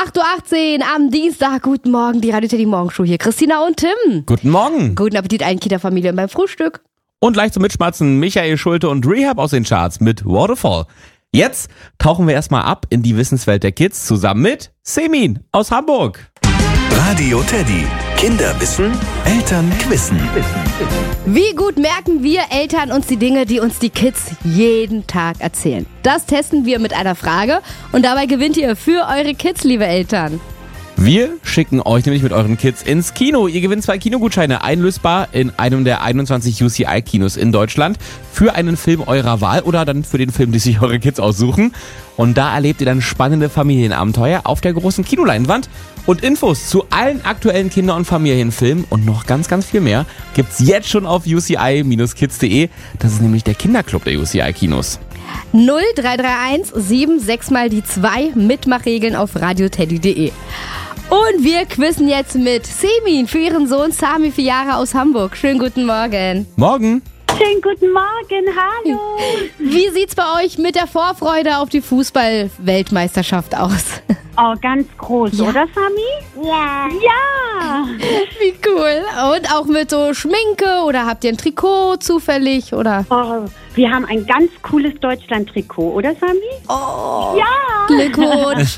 8.18 Uhr am Dienstag. Guten Morgen, die Radio Teddy Morgenshow hier. Christina und Tim. Guten Morgen. Guten Appetit allen Kita-Familien beim Frühstück. Und gleich zum Mitschmatzen Michael Schulte und Rehab aus den Charts mit Waterfall. Jetzt tauchen wir erstmal ab in die Wissenswelt der Kids zusammen mit Semin aus Hamburg. Radio Teddy. Kinder wissen, Eltern quissen. Wie gut merken wir Eltern uns die Dinge, die uns die Kids jeden Tag erzählen? Das testen wir mit einer Frage und dabei gewinnt ihr für eure Kids, liebe Eltern. Wir schicken euch nämlich mit euren Kids ins Kino. Ihr gewinnt 2 Kinogutscheine, einlösbar in einem der 21 UCI-Kinos in Deutschland für einen Film eurer Wahl oder dann für den Film, den sich eure Kids aussuchen. Und da erlebt ihr dann spannende Familienabenteuer auf der großen Kinoleinwand. Und Infos zu allen aktuellen Kinder- und Familienfilmen und noch ganz, ganz viel mehr gibt's jetzt schon auf uci-kids.de. Das ist nämlich der Kinderclub der UCI-Kinos. 0331 76 mal die 2 Mitmachregeln auf radioteddy.de. Und wir quizzen jetzt mit Semin für ihren Sohn Sami, 4 Jahre aus Hamburg. Schönen guten Morgen. Morgen. Schönen guten Morgen, hallo. Wie sieht's bei euch mit der Vorfreude auf die Fußball-Weltmeisterschaft aus? Oh, ganz groß, Ja. oder Sami? Ja. Ja. Wie cool. Und auch mit so Schminke oder habt ihr ein Trikot zufällig? Oder? Oh, wir haben ein ganz cooles Deutschland-Trikot, oder Sami? Oh, Ja. Glückwunsch.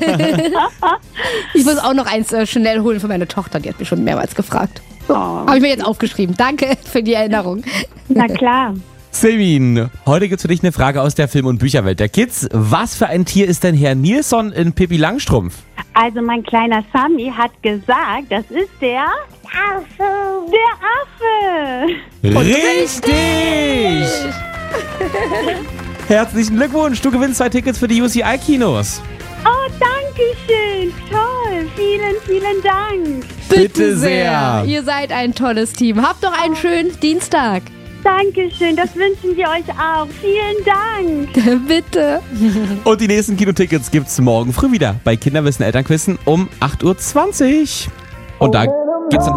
Ich muss auch noch eins schnell holen für meine Tochter, die hat mich schon mehrmals gefragt. Oh. Habe ich mir jetzt aufgeschrieben. Danke für die Erinnerung. Na klar. Semin, heute gibt's für dich eine Frage aus der Film- und Bücherwelt der Kids. Was für ein Tier ist denn Herr Nilsson in Pippi Langstrumpf? Also mein kleiner Sami hat gesagt, das ist der Affe. Der Affe. Richtig! Herzlichen Glückwunsch, du gewinnst 2 Tickets für die UCI-Kinos. Oh, danke schön. Toll. Vielen, vielen Dank. Bitte sehr. Ihr seid ein tolles Team. Habt doch einen schönen Dienstag. Dankeschön, das wünschen wir euch auch. Vielen Dank. Bitte. Und die nächsten Kinotickets gibt's morgen früh wieder bei Kinderwissen Elternquissen um 8.20 Uhr. Und da gibt's dann